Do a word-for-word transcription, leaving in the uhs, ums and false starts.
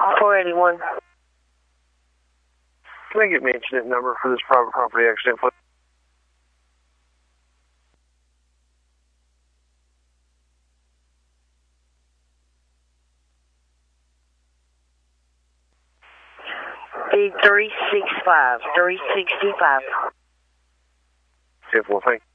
four eighty-one. Can I get the incident number for this private property accident, please? B three six five, three sixty-five. Simple, thank you.